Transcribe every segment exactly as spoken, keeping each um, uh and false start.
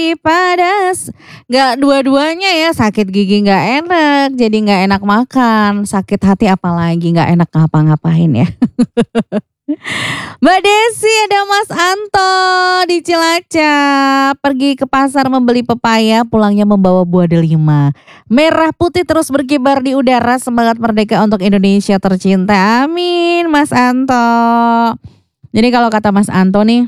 padas. Gak dua-duanya ya, sakit gigi gak enak, jadi gak enak makan. Sakit hati apalagi gak enak ngapa-ngapain ya. Mbak Desi, ada Mas Anto di Cilacap. Pergi ke pasar membeli pepaya, pulangnya membawa buah delima. Merah putih terus berkibar di udara, semangat merdeka untuk Indonesia tercinta. Amin Mas Anto. Jadi kalau kata Mas Anto nih,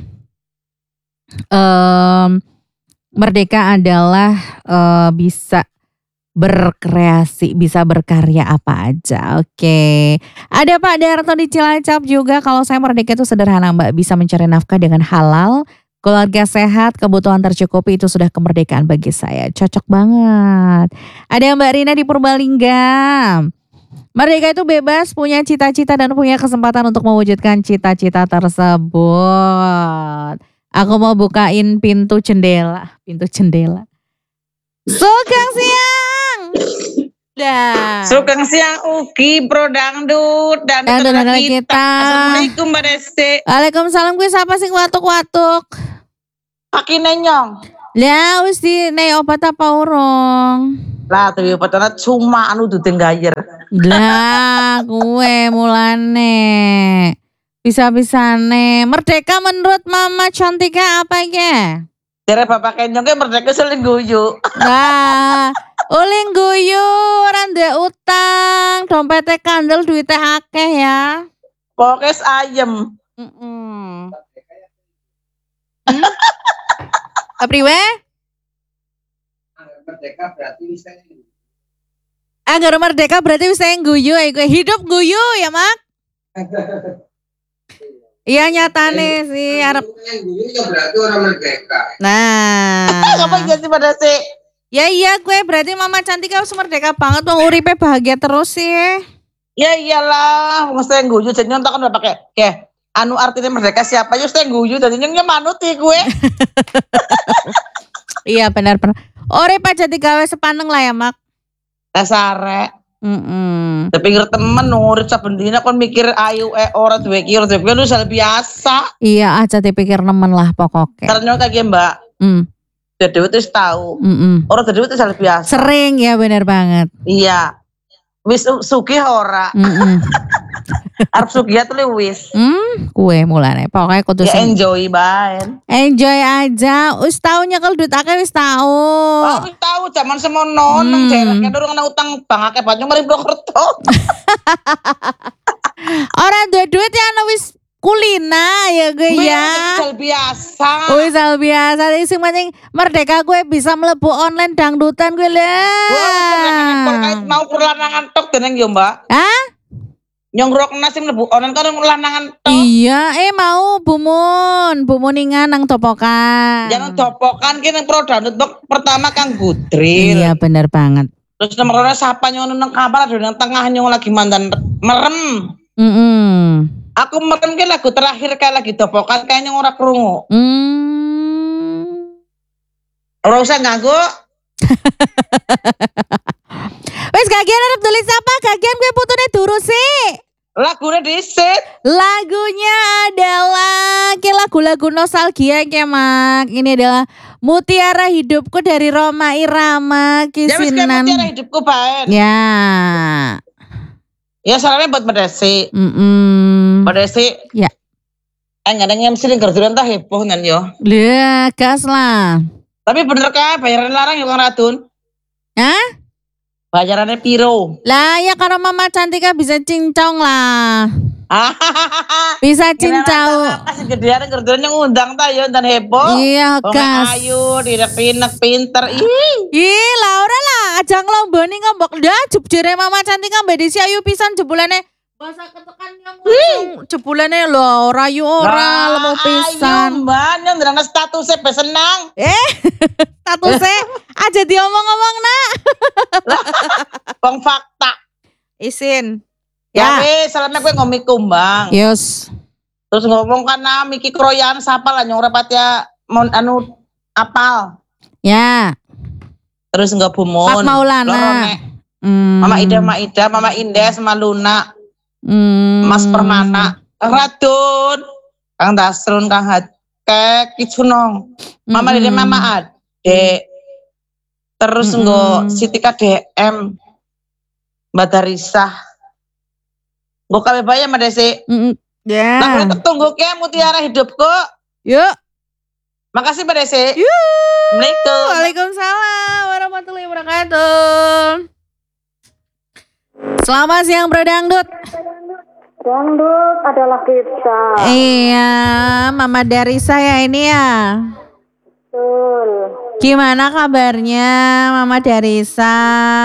um, merdeka adalah uh, bisa berkreasi, bisa berkarya apa aja. Oke. Ada Pak Darto di Cilacap juga. Kalau saya merdeka itu sederhana Mbak, bisa mencari nafkah dengan halal, keluarga sehat, kebutuhan tercukupi, itu sudah kemerdekaan bagi saya. Cocok banget. Ada Mbak Rina di Purbalingga. Merdeka itu bebas, punya cita-cita dan punya kesempatan untuk mewujudkan cita-cita tersebut. Aku mau bukain pintu jendela, pintu jendela. Sugeng siang. Dah. Sugeng siang Ugi Pro Dangdut dan Dangdut kita. kita. Assalamualaikum Mbak Desi. Waalaikumsalam, kuwi sapa sing watuk-watuk? Aki Nenyong. Lah wis di nei obat apa urung? Lah tuh obatnya cuma anu dudeng gayer. Lah kuwe mulane. Bisa-bisane merdeka menurut Mama Cantika apa ya? Jare Bapak Kenyongke merdeka seling guyu. Nah, uling guyu, ora ndek utang, dompete kandel, duite akeh ya. Pokes ayem. Heeh. Hmm? Apriwe? Merdeka berarti wis Agar merdeka berarti wis guyu, hidup guyu ya, Mak? Iya nyatane sih Arab. Berarti orang merdeka. Nah. Apa jadi pada sih? Ya iya gue berarti Mama Cantika harus merdeka banget, wong uripe bahagia terus sih. Ya iyalah, mesti guyu jadi nyontok kan pakai ke anu artinya merdeka siapa yo mesti guyu jadi nyong manut ya gue. Iya benar benar. Uripe jadi gawe sepaneng lah ya Mak. Dasare. Mm-mm. Tapi ngerti temen ngurip saben dina kon mikir ayu eh ora duwe iki ora duwe iki wis biasa. Iya aja dipikir nemen lah pokoknya. Karena kaya Mbak. Hmm. Dadi wis tahu. Mm-mm. Ora dadi wis biasa. Sering ya benar banget. Iya. Wis sugih ora. Heeh. Arep sugih tuh wis. Hmm, kue mulane pokoknya kudu ya enjoy bae. Enjoy aja. Wis tau nyekel duit akeh wis tau. Oh, wis tau zaman semono hmm. nang jerek durung ana utang bang akeh banyu mari Purwokerto. Ora duwe duit ya ana wis kulina ya gue ya. Wis biasa. Wis biasa. Sing penting merdeka gue bisa mlebu online dangdutan gue lah. Wah, mau perlanangan tok deneng yo, Mbak. Hah? Nyong rokna sing mlebu online kan lanangan tok. Iya, eh mau Bumun, Bumuningan nang topokan. Jangan topokan ki nang Pro Dangdut pertama Kang Gudril. Iya, bener banget. Terus nomor loro sapa nyong nang kamar ada nang tengah nyong lagi mandan merem. Mm-mm. Aku merem ki lagu terakhir kayak lagi topokan kayak nyong ora krungu. Hmm. Ora usah nganggo. Wes kagian arep tulis apa? Kagian gue putune turu sih. Lagunya disit. Lagunya adalah ke lagu-lagu nostalgia ya Mak. Ini adalah Mutiara Hidupku dari Rhoma Irama Kisinan. Ya Mutiara Hidupku bae. Ya. Ya salamnya buat Mbak Desi. Mm-mm. Mbak Desi. Ya. Eh nggak ada yang mesti gerduran tah heboh nan yo. Lah, gas lah. Tapi bener kah bayaran larang ya Kang Ratun? Hah? Bayarannya piro? Lah ya kalau Mama Cantika bisa cincong lah. Bisa cincau. Kasih gedean gerduran yang undang ta yo dan heboh. Iya, gas. Ayu, dinek-pinek pinter. Ih. Ih, Laura lah aja nglomboni ngombok dah jebule Mama Cantika Mbak Desi ayu pisan jebulane. Bahasa ketekan yang langsung jebulane lho rayu ora lemu pisan. Ayo Mbak, yang ndelok statusnya be senang. Eh, statusnya aja diomong-omong nak. Bang fakta. Isin. Ya, ya wis, salamnya gue ngomik kumbang. Yes. Terus ngomong karena Miki Kroyan sapa lah nyong rapat ya mon anu apal. Ya. Terus enggak Bumun. Pak Maulana. Hmm. Mama Ida, Mama Ida, Mama Indah sama Luna. Hmm. Mas Permana, Kang Radun, Kang Dasrun, Kang Hatkek, Kicunong, Mama hmm. Dede Mama Ad. Dek. Terus Mm-mm. nggo Siti K D M. Mbak Darisah. Nggo kabeh bae Mbak Desi. Mm-mm. Ya. Nah, boleh ketunggu ke Mutiara Hidupku. Yuk. Makasih Mbak Desi. Yuk. Assalamualaikum. Waalaikumsalam warahmatullahi wabarakatuh. Selamat siang Bro Dangdut. Dangdut adalah kita. Iya, Mama Darisa ya ini ya. Betul. Gimana kabarnya Mama Darisa?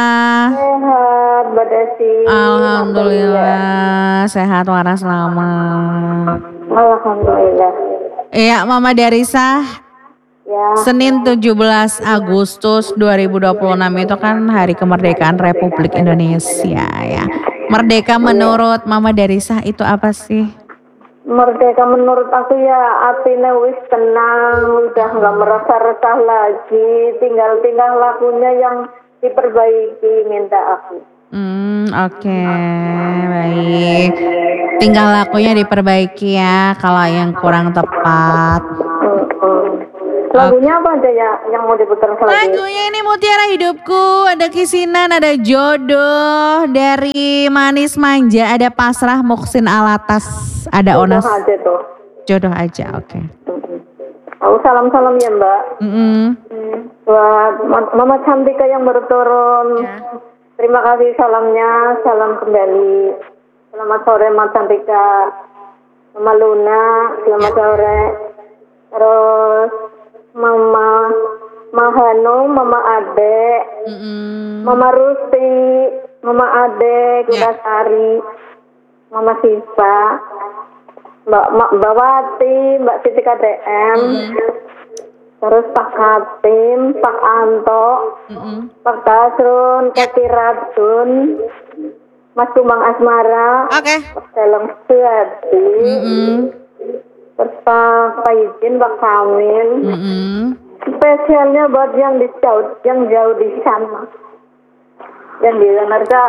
Sehat, Mbak Desi. Alhamdulillah, sehat waras selamat. Alhamdulillah. Iya, Mama Darisa. Ya. Senin tujuh belas Agustus dua ribu dua puluh enam itu kan hari kemerdekaan Republik Indonesia ya. Merdeka menurut Mama Darisa itu apa sih? Merdeka menurut aku ya artinya wis tenang, udah nggak merasa resah lagi, tinggal tingkah lakunya yang diperbaiki minta aku. Hmm, oke, okay. Baik. Tinggal lakunya diperbaiki ya kalau yang kurang tepat. Hmm. Lagunya apa aja ya yang mau diputar lagi? Lagunya ini Mutiara Hidupku, ada Kisinan, ada Jodoh, dari Manis Manja, ada Pasrah Muksin Alatas, ada Onas. Jodoh aja tuh. Jodoh aja, oke. Okay. Aku salam-salam ya Mbak. Mm-hmm. Buat Mama Cantika yang baru turun. Ya. Terima kasih salamnya, salam kembali. Selamat sore Mama Cantika. Mama Luna, selamat ya. Sore. Terus Mama Mahano, Mama Ade, Mm-hmm. Mama Rusti, Mama Ade, Kudasari, ya. Mama Siva, Mbak, Mbak Wati, Mbak Siti K D M, mm-hmm. Terus Pak Katim, Pak Anto, mm-hmm. Pak Tasrun, ya. Kati Ratun, Mas Tumang Asmara, okay. Pak Seleng Suhadi, mm-hmm. Terus Pak Paidin, Pak Kamil, mm-hmm. Spesialnya buat yang di jauh, yang jauh di sana, yang di Jakarta.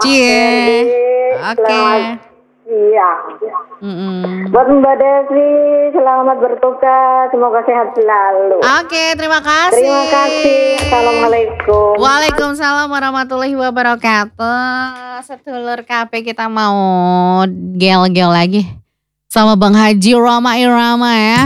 Cie, oke. Iya. Mm-hmm. Buat Mbak Desi, selamat bertugas, semoga sehat selalu. Oke, okay, terima kasih. Terima kasih. Assalamualaikum. Waalaikumsalam warahmatullahi wabarakatuh. Sedulur K P kita mau gel-gel lagi sama Bang Haji Roma Irama ya.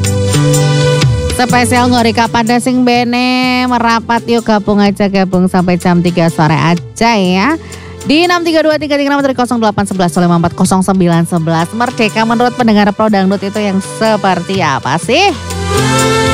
Spesial ngorika pada sing bene merapat yuk, gabung aja, gabung sampai jam tiga sore aja ya. Di enam tiga dua tiga tiga enam dari nol delapan satu satu lima empat nol sembilan satu satu. Merdeka menurut pendengar Pro Dangdut itu yang seperti apa sih?